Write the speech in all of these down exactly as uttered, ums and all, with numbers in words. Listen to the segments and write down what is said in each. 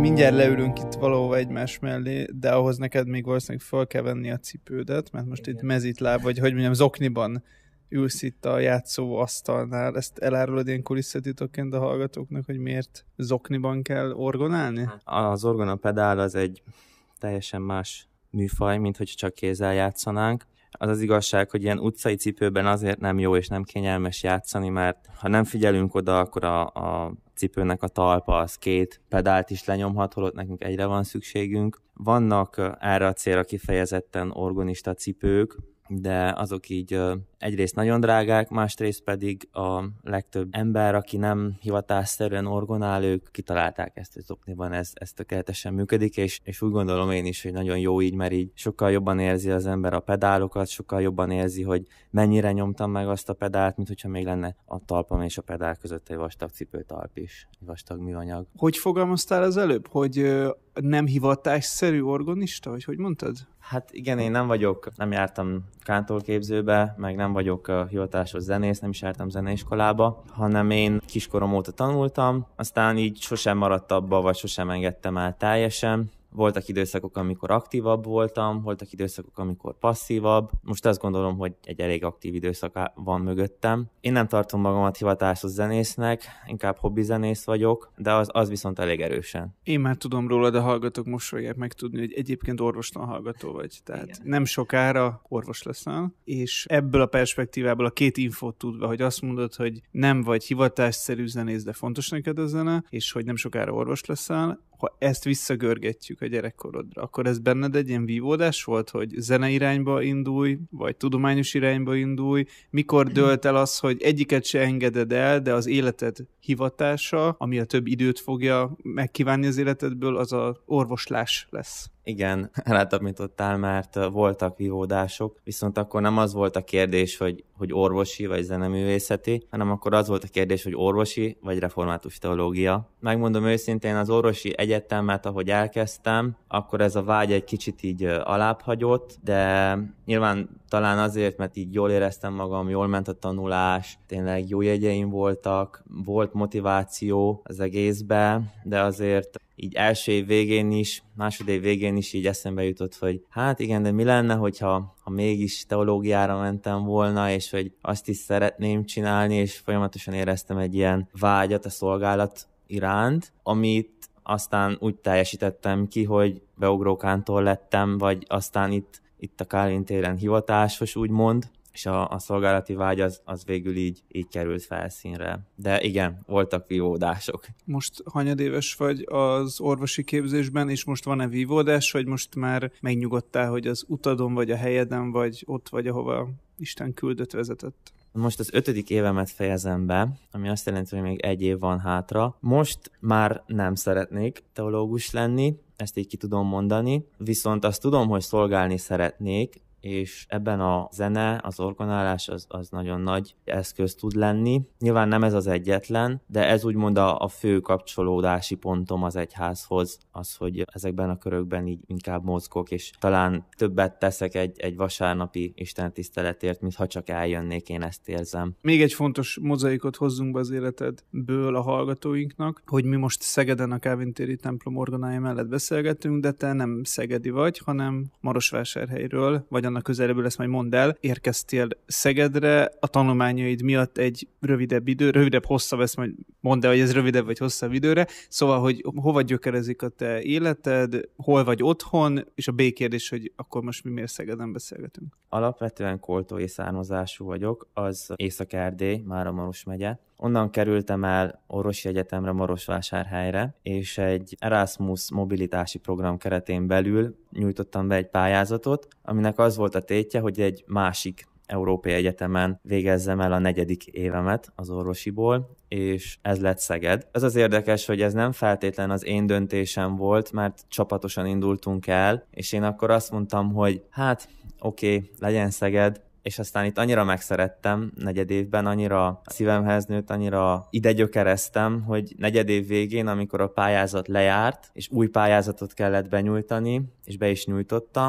Mindjárt leülünk itt valahova egymás mellé, de ahhoz neked még valószínűleg fel kell venni a cipődet, mert most igen. Itt mezitláb, vagy hogy mondjam, zokniban ülsz itt a játszó asztalnál. Ezt elárulod ilyen kulisszatitokként a hallgatóknak, hogy miért zokniban kell orgonálni? Az orgonapedál az egy teljesen más műfaj, mint hogy csak kézzel játszanánk. Az az igazság, hogy ilyen utcai cipőben azért nem jó és nem kényelmes játszani, mert ha nem figyelünk oda, akkor a, a cipőnek a talpa az két pedált is lenyomhat, holott nekünk egyre van szükségünk. Vannak erre a célra kifejezetten orgonista cipők, de azok így egyrészt nagyon drágák, másrészt pedig a legtöbb ember, aki nem hivatásszerűen orgonál, ők kitalálták ezt, hogy zokniban ez, ez tökéletesen működik, és, és úgy gondolom én is, hogy nagyon jó így, mert így sokkal jobban érzi az ember a pedálokat, sokkal jobban érzi, hogy mennyire nyomtam meg azt a pedált, mint hogyha még lenne a talpam és a pedál között egy vastag cipőtalp is, egy vastag műanyag. Hogy fogalmaztál az előbb? Hogy nem hivatásszerű orgonista, vagy hogy mondtad? Hát igen, én nem vagyok, nem jártam kántorképzőbe, meg nem vagyok uh, hivatásos zenész, nem is jártam zeneiskolába, hanem én kiskorom óta tanultam, aztán így sosem maradt abba, vagy sosem engedtem el teljesen. Voltak időszakok, amikor aktívabb voltam, voltak időszakok, amikor passzívabb. Most azt gondolom, hogy egy elég aktív időszak van mögöttem. Én nem tartom magamat hivatásos zenésznek, inkább hobbizenész vagyok, de az, az viszont elég erősen. Én már tudom róla, de hallgatók most fogják megtudni, hogy egyébként orvostan hallgató vagy. Tehát igen. Nem sokára orvos leszel, és ebből a perspektívából a két infót tudva, hogy azt mondod, hogy nem vagy hivatásszerű zenész, de fontos neked a zene, és hogy nem sokára orvos leszel, ha ezt visszagörgetjük a gyerekkorodra, akkor ez benned egy ilyen vívódás volt, hogy zene irányba indulj, vagy tudományos irányba indulj? Mikor dölt el az, hogy egyiket se engeded el, de az életed hivatása, ami a több időt fogja megkívánni az életedből, az a orvoslás lesz? Igen, elátapítottál, mert voltak vívódások, viszont akkor nem az volt a kérdés, hogy, hogy orvosi vagy zeneművészeti, hanem akkor az volt a kérdés, hogy orvosi vagy református teológia. Megmondom őszintén, az orvosi egyetemet, ahogy elkezdtem, akkor ez a vágy egy kicsit így alábbhagyott, de nyilván talán azért, mert így jól éreztem magam, jól ment a tanulás, tényleg jó jegyeim voltak, volt motiváció az egészbe, de azért így első év végén is, második év végén is így eszembe jutott, hogy hát igen, de mi lenne, hogyha ha mégis teológiára mentem volna, és hogy azt is szeretném csinálni, és folyamatosan éreztem egy ilyen vágyat a szolgálat iránt, amit aztán úgy teljesítettem ki, hogy beugrókántor lettem, vagy aztán itt, itt a Kálvin téren hivatásos, úgymond, és a, a szolgálati vágy az, az végül így, így került felszínre. De igen, voltak vívódások. Most hanyadéves vagy az orvosi képzésben, és most van-e vívódás, vagy most már megnyugodtál, hogy az utadon vagy a helyeden, vagy ott vagy, ahova Isten küldött, vezetett? Most az ötödik évemet fejezem be, ami azt jelenti, hogy még egy év van hátra. Most már nem szeretnék teológus lenni, ezt így ki tudom mondani, viszont azt tudom, hogy szolgálni szeretnék, és ebben a zene, az orgonálás az, az nagyon nagy eszköz tud lenni. Nyilván nem ez az egyetlen, de ez úgymond a, a fő kapcsolódási pontom az egyházhoz, az, hogy ezekben a körökben így inkább mozgok, és talán többet teszek egy, egy vasárnapi istentiszteletért, mint ha csak eljönnék, én ezt érzem. Még egy fontos mozaikot hozzunk be az életedből a hallgatóinknak, hogy mi most Szegeden a Kálvin téri templom orgonája mellett beszélgetünk, de te nem szegedi vagy, hanem Marosvásárhelyről, vagy annak közeléből, ezt majd mondd el, érkeztél Szegedre a tanulmányaid miatt egy rövidebb idő, rövidebb, hosszabb, ezt majd mondd el, hogy ez rövidebb vagy hosszabb időre, szóval, hogy hova gyökerezik a te életed, hol vagy otthon, és a B kérdés, hogy akkor most mi miért Szegeden beszélgetünk. Alapvetően koltói származású vagyok, az Észak-Erdély, Mára-Maros megye. Onnan kerültem el orvosi egyetemre Marosvásárhelyre, és egy Erasmus mobilitási program keretén belül nyújtottam be egy pályázatot, aminek az volt a tétje, hogy egy másik európai egyetemen végezzem el a negyedik évemet az orvosiból, és ez lett Szeged. Ez az érdekes, hogy ez nem feltétlen az én döntésem volt, mert csapatosan indultunk el, és én akkor azt mondtam, hogy hát oké, okay, legyen Szeged, és aztán itt annyira megszerettem negyed évben, annyira szívemhez nőtt, annyira ide gyökereztem, hogy negyed év végén, amikor a pályázat lejárt, és új pályázatot kellett benyújtani, és be is nyújtottam,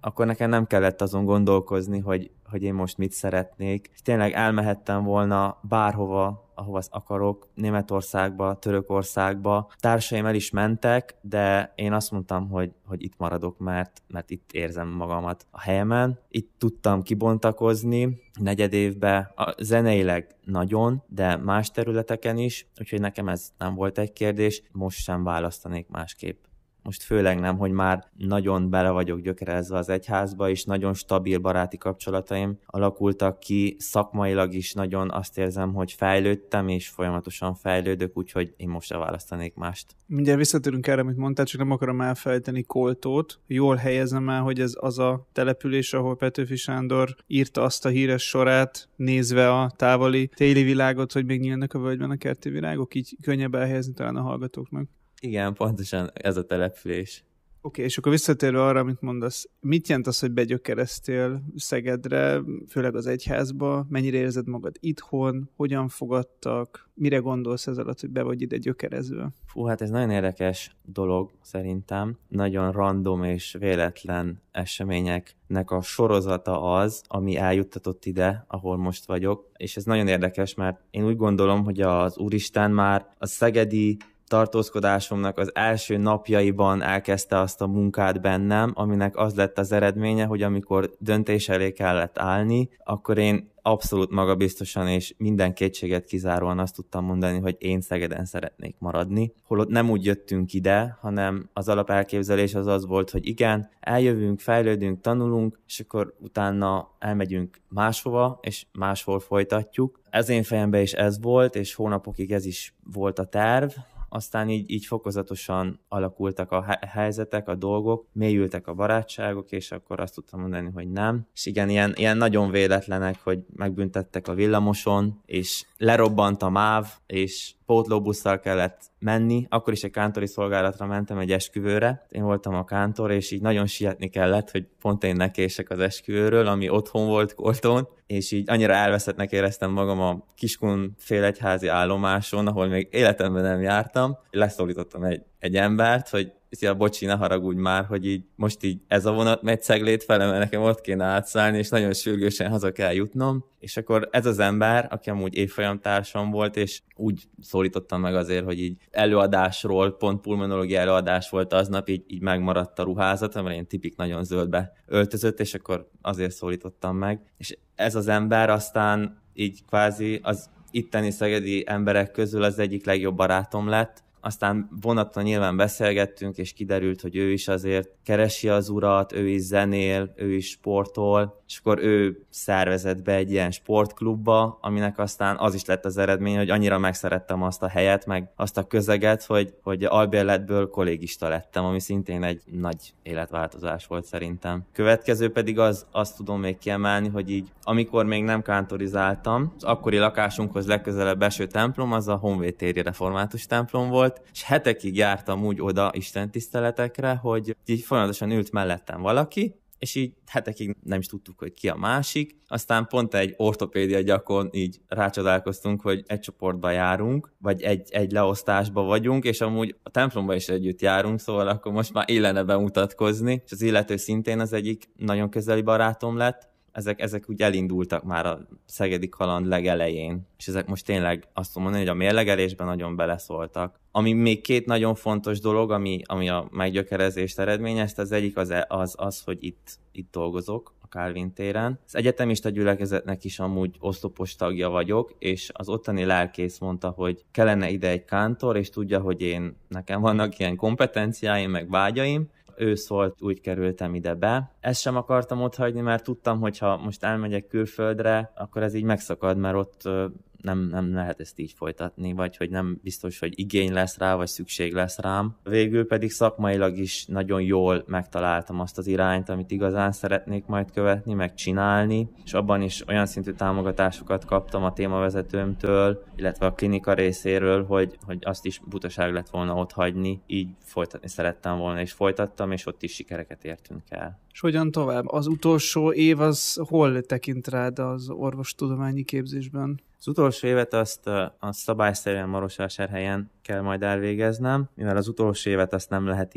akkor nekem nem kellett azon gondolkozni, hogy, hogy én most mit szeretnék. És tényleg elmehettem volna bárhova, ahova akarok, Németországba, Törökországba. Társaim el is mentek, de én azt mondtam, hogy, hogy itt maradok, mert, mert itt érzem magamat a helyemen. Itt tudtam kibontakozni negyed évben, a zeneileg nagyon, de más területeken is, úgyhogy nekem ez nem volt egy kérdés, most sem választanék másképp. Most főleg nem, hogy már nagyon bele vagyok gyökerezve az egyházba, és nagyon stabil baráti kapcsolataim alakultak ki, szakmailag is nagyon azt érzem, hogy fejlődtem, és folyamatosan fejlődök, úgyhogy én most se választanék mást. Mindjárt visszatérünk erre, amit mondtál, csak nem akarom elfelejteni Koltót. Jól helyezem el, hogy ez az a település, ahol Petőfi Sándor írta azt a híres sorát, nézve a távoli téli világot, hogy még nyílnak a völgyben a kerti virágok, így könnyebb elhelyezni talán a hallgatóknak. Igen, pontosan ez a település. Oké, okay, és akkor visszatérve arra, amit mondasz, mit jelent az, hogy begyökereztél Szegedre, főleg az egyházba? Mennyire érzed magad itthon? Hogyan fogadtak? Mire gondolsz ez alatt, hogy be vagy ide gyökerezve? Fú, hát ez nagyon érdekes dolog szerintem. Nagyon random és véletlen eseményeknek a sorozata az, ami eljuttatott ide, ahol most vagyok. És ez nagyon érdekes, mert én úgy gondolom, hogy az Úristen már a szegedi tartózkodásomnak az első napjaiban elkezdte azt a munkát bennem, aminek az lett az eredménye, hogy amikor döntés elé kellett állni, akkor én abszolút magabiztosan és minden kétséget kizáróan azt tudtam mondani, hogy én Szegeden szeretnék maradni. Holott nem úgy jöttünk ide, hanem az alapelképzelés az az volt, hogy igen, eljövünk, fejlődünk, tanulunk, és akkor utána elmegyünk máshova, és máshol folytatjuk. Ez én fejemben is ez volt, és hónapokig ez is volt a terv. Aztán így, így fokozatosan alakultak a helyzetek, a dolgok, mélyültek a barátságok, és akkor azt tudtam mondani, hogy nem. És igen, ilyen, ilyen nagyon véletlenek, hogy megbüntettek a villamoson, és lerobbant a MÁV, és pótlóbusszal kellett menni. Akkor is egy kántori szolgálatra mentem egy esküvőre. Én voltam a kántor, és így nagyon sietni kellett, hogy pont én ne kések az esküvőről, ami otthon volt Koltón, és így annyira elveszettnek éreztem magam a Kiskun félegyházi állomáson, ahol még életemben nem jártam. Leszólítottam egy, egy embert, hogy szia, bocsi, ne haragudj már, hogy így most így ez a vonat megy Ceglét fele, mert nekem ott kéne átszállni, és nagyon sürgősen haza kell jutnom. És akkor ez az ember, aki amúgy évfolyamtársam volt, és úgy szólítottam meg azért, hogy így előadásról, pont pulmonológia előadás volt aznap, így, így megmaradt a ruházata, mert én tipik nagyon zöldbe öltözött, és akkor azért szólítottam meg. És ez az ember aztán így kvázi az itteni szegedi emberek közül az egyik legjobb barátom lett. Aztán vonaton nyilván beszélgettünk, és kiderült, hogy ő is azért keresi az urat, ő is zenél, ő is sportol, és akkor ő szervezett be egy ilyen sportklubba, aminek aztán az is lett az eredmény, hogy annyira megszerettem azt a helyet, meg azt a közeget, hogy, hogy albérletből kollégista lettem, ami szintén egy nagy életváltozás volt szerintem. Következő pedig az, azt tudom még kiemelni, hogy így, amikor még nem kántorizáltam, az akkori lakásunkhoz legközelebb eső templom, az a Honvédtéri református templom volt, és hetekig jártam úgy oda istentiszteletekre, hogy így folyamatosan ült mellettem valaki, és így hetekig nem is tudtuk, hogy ki a másik. Aztán pont egy ortopédia gyakon így rácsodálkoztunk, hogy egy csoportba járunk, vagy egy, egy leosztásba vagyunk, és amúgy a templomba is együtt járunk, szóval akkor most már illene bemutatkozni, és az illető szintén az egyik nagyon közeli barátom lett. Ezek, ezek úgy elindultak már a szegedi kaland legelején, és ezek most tényleg azt tudom mondani, hogy a mérlegelésben nagyon beleszóltak. Ami még két nagyon fontos dolog, ami, ami a meggyökerezést eredményezte, az egyik az, az, az hogy itt, itt dolgozok a Kálvin téren. Az egyetemista gyülekezetnek is amúgy oszlopos tagja vagyok, és az ottani lelkész mondta, hogy kellene ide egy kántor, és tudja, hogy én, nekem vannak ilyen kompetenciáim, meg vágyaim. Ő szólt, úgy kerültem ide be. Ezt sem akartam otthagyni, mert tudtam, hogy ha most elmegyek külföldre, akkor ez így megszakad, mert ott nem, nem lehet ezt így folytatni, vagy hogy nem biztos, hogy igény lesz rá, vagy szükség lesz rám. Végül pedig szakmailag is nagyon jól megtaláltam azt az irányt, amit igazán szeretnék majd követni, meg csinálni, és abban is olyan szintű támogatásokat kaptam a témavezetőmtől, illetve a klinika részéről, hogy, hogy azt is butaság lett volna otthagyni, így folytatni szerettem volna, és folytattam, és ott is sikereket értünk el. És hogyan tovább? Az utolsó év az hol tekint rád az orvostudományi képzésben? Az utolsó évet azt, azt szabályszerűen Marosvásárhelyen kell majd elvégeznem, mivel az utolsó évet azt nem lehet így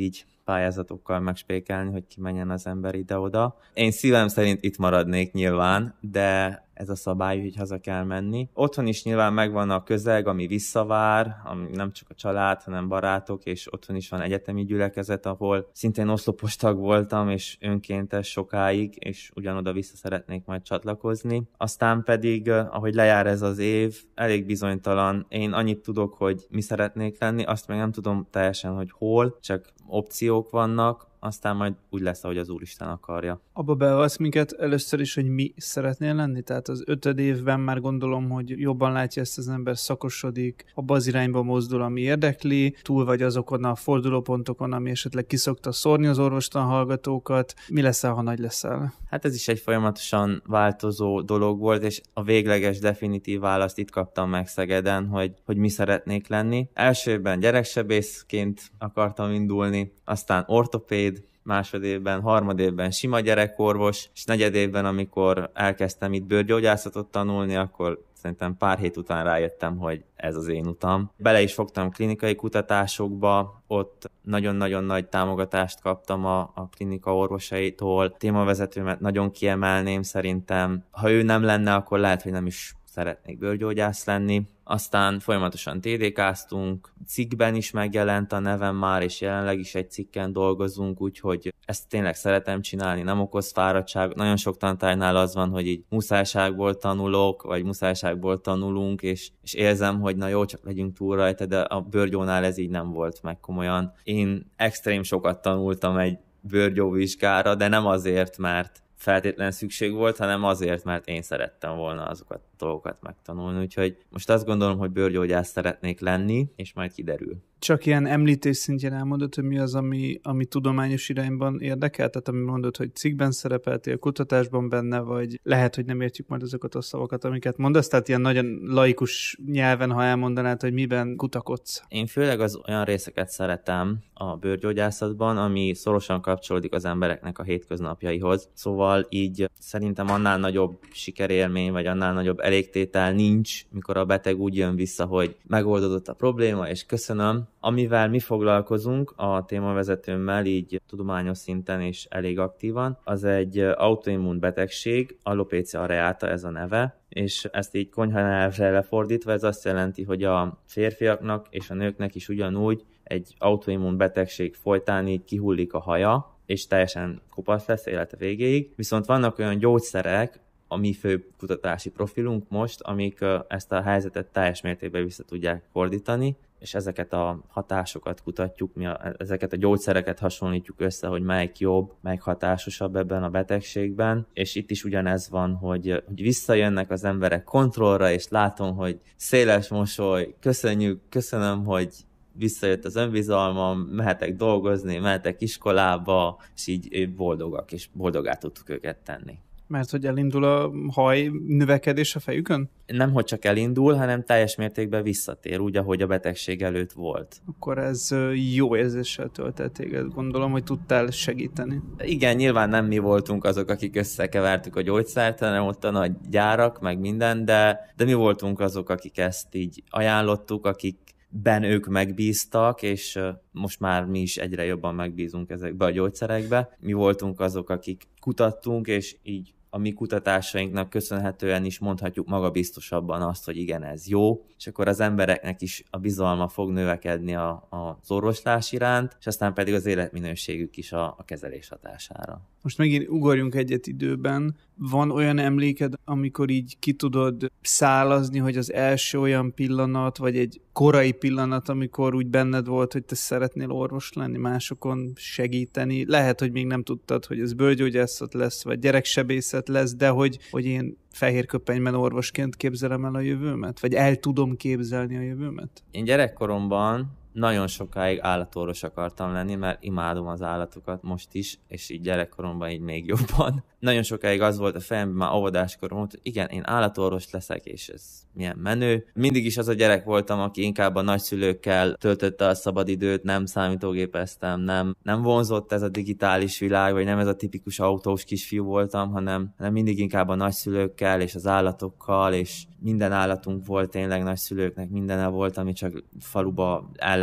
pályázatokkal megspékelni, hogy kimenjen az ember ide-oda. Én szívem szerint itt maradnék nyilván, de ez a szabály, hogy haza kell menni. Otthon is nyilván megvan a közeg, ami visszavár, ami nem csak a család, hanem barátok, és otthon is van egyetemi gyülekezet, ahol szintén oszlopos tag voltam, és önkéntes sokáig, és ugyanoda vissza szeretnék majd csatlakozni. Aztán pedig, ahogy lejár ez az év, elég bizonytalan. Én annyit tudok, hogy mi szeretnék lenni, azt még nem tudom teljesen, hogy hol, csak opciók vannak, aztán majd úgy lesz, ahogy az Úristen akarja. Abba beavasz minket először is, hogy mi szeretnél lenni? Tehát az ötöd évben már gondolom, hogy jobban látja ezt az ember, szakosodik, abba az irányba mozdul, ami érdekli, túl vagy azokon a fordulópontokon, ami esetleg kiszokta szórni az orvostan hallgatókat. Mi leszel, ha nagy leszel? Hát ez is egy folyamatosan változó dolog volt, és a végleges, definitív választ itt kaptam meg Szegeden, hogy, hogy mi szeretnék lenni. Elsőben gyereksebészként akartam indulni, aztán ortopéd, másodévben, harmadévben sima gyerekorvos, és negyedévben, amikor elkezdtem itt bőrgyógyászatot tanulni, akkor szerintem pár hét után rájöttem, hogy ez az én utam. Bele is fogtam klinikai kutatásokba, ott nagyon-nagyon nagy támogatást kaptam a, a klinika orvosaitól. Témavezetőmet nagyon kiemelném szerintem. Ha ő nem lenne, akkor lehet, hogy nem is szeretnék bőrgyógyász lenni. Aztán folyamatosan té dé káztunk, cikkben is megjelent a nevem már, és jelenleg is egy cikken dolgozunk, úgyhogy ezt tényleg szeretem csinálni, nem okoz fáradtságot. Nagyon sok tantárnál az van, hogy így muszájságból tanulok, vagy muszájságból tanulunk, és, és érzem, hogy na jó, csak legyünk túl rajta, de a bőrgyónál ez így nem volt meg komolyan. Én extrém sokat tanultam egy bőrgyóvizsgára, de nem azért, mert feltétlen szükség volt, hanem azért, mert én szerettem volna azokat a dolgokat megtanulni. Úgyhogy most azt gondolom, hogy bőrgyógyász szeretnék lenni, és majd kiderül. Csak ilyen említés szintjén elmondod, hogy mi az, ami, ami tudományos irányban érdekel? Tehát ami mondod, hogy cikkben szerepeltél, kutatásban benne, vagy lehet, hogy nem értjük majd azokat a szavakat, amiket mondasz, tehát ilyen nagyon laikus nyelven, ha elmondanád, hogy miben kutakodsz. Én főleg az olyan részeket szeretem a bőrgyógyászatban, ami szorosan kapcsolódik az embereknek a hétköznapjaihoz. Szóval így szerintem annál nagyobb sikerélmény, vagy annál nagyobb elégtétel nincs, mikor a beteg úgy jön vissza, hogy megoldódott a probléma, és köszönöm. Amivel mi foglalkozunk a témavezetőmmel így tudományos szinten és elég aktívan, az egy autoimmun betegség, alopecia areata ez a neve, és ezt így konyhanávrre lefordítva ez azt jelenti, hogy a férfiaknak és a nőknek is ugyanúgy egy autoimmun betegség folytán így kihullik a haja, és teljesen kopasz lesz élete végéig. Viszont vannak olyan gyógyszerek, a mi fő kutatási profilunk most, amik ezt a helyzetet teljes mértékben vissza tudják fordítani, és ezeket a hatásokat kutatjuk, mi a, ezeket a gyógyszereket hasonlítjuk össze, hogy melyik jobb, melyik hatásosabb ebben a betegségben, és itt is ugyanez van, hogy, hogy visszajönnek az emberek kontrollra, és látom, hogy széles mosoly, köszönjük, köszönöm, hogy visszajött az önbizalmam, mehetek dolgozni, mehetek iskolába, és így boldogak, és boldogá tudtuk őket tenni. Mert hogy elindul a haj növekedés a fejükön? Nem, hogy csak elindul, hanem teljes mértékben visszatér, úgy, ahogy a betegség előtt volt. Akkor ez jó érzéssel töltett téged, gondolom, hogy tudtál segíteni. Igen, nyilván nem mi voltunk azok, akik összekevertük a gyógyszert, hanem ott a nagy gyárak, meg minden, de, de mi voltunk azok, akik ezt így ajánlottuk, akik ben ők megbíztak, és most már mi is egyre jobban megbízunk ezekbe a gyógyszerekbe. Mi voltunk azok, akik kutattunk, és így a mi kutatásainknak köszönhetően is mondhatjuk magabiztosabban azt, hogy igen, ez jó, és akkor az embereknek is a bizalma fog növekedni a, a, az orvoslás iránt, és aztán pedig az életminőségük is a, a kezelés hatására. Most megint ugorjunk egyet időben. Van olyan emléked, amikor így ki tudod szálazni, hogy az első olyan pillanat, vagy egy korai pillanat, amikor úgy benned volt, hogy te szeretnél orvos lenni, másokon segíteni. Lehet, hogy még nem tudtad, hogy ez bőrgyógyászat lesz, vagy gyereksebészet lesz, de hogy, hogy én fehér köpenyben orvosként képzelem el a jövőmet? Vagy el tudom képzelni a jövőmet? Én gyerekkoromban nagyon sokáig állatorvos akartam lenni, mert imádom az állatokat most is, és így gyerekkoromban így még jobban. Nagyon sokáig az volt a fejemben, már óvodáskorom, hogy igen, én állatorvos leszek, és ez milyen menő. Mindig is az a gyerek voltam, aki inkább a nagyszülőkkel töltötte a szabadidőt, nem számítógépeztem, nem, nem vonzott ez a digitális világ, vagy nem ez a tipikus autós kisfiú voltam, hanem, hanem mindig inkább a nagyszülőkkel, és az állatokkal, és minden állatunk volt tényleg nagyszülőknek, mindene volt, ami csak faluba el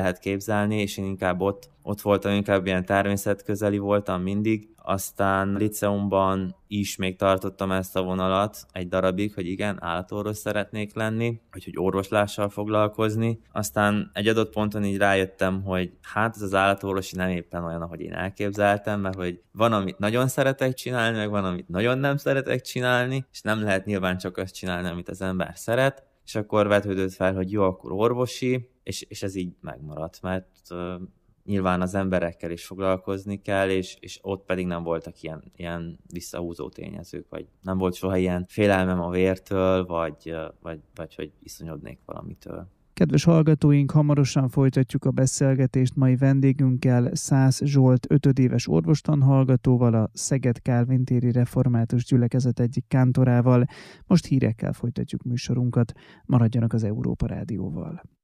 lehet képzelni, és én inkább ott, ott voltam, inkább ilyen természetközeli voltam mindig. Aztán liceumban is még tartottam ezt a vonalat egy darabig, hogy igen, állatorvos szeretnék lenni, vagy hogy orvoslással foglalkozni. Aztán egy adott ponton így rájöttem, hogy hát ez az állatorvosi nem éppen olyan, ahogy én elképzeltem, mert hogy van, amit nagyon szeretek csinálni, meg van, amit nagyon nem szeretek csinálni, és nem lehet nyilván csak azt csinálni, amit az ember szeret. És akkor vetődött fel, hogy jó, akkor orvosi, és, és ez így megmaradt, mert uh, nyilván az emberekkel is foglalkozni kell, és, és ott pedig nem voltak ilyen, ilyen visszahúzó tényezők, vagy nem volt soha ilyen félelmem a vértől, vagy, vagy, vagy hogy iszonyodnék valamitől. Kedves hallgatóink, hamarosan folytatjuk a beszélgetést mai vendégünkkel, Szász Zsolt ötödéves orvostanhallgatóval, a Szeged Kálvin téri református gyülekezet egyik kántorával. Most hírekkel folytatjuk műsorunkat, maradjanak az Európa Rádióval.